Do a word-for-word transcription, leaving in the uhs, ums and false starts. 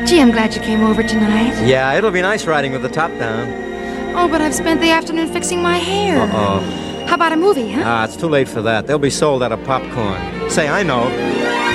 Gee, I'm glad you came over tonight. Yeah, it'll be nice riding with the top down. Oh, but I've spent the afternoon fixing my hair. Uh-oh. How about a movie, huh? Ah, it's too late for that. They'll be sold out of popcorn. Say, I know.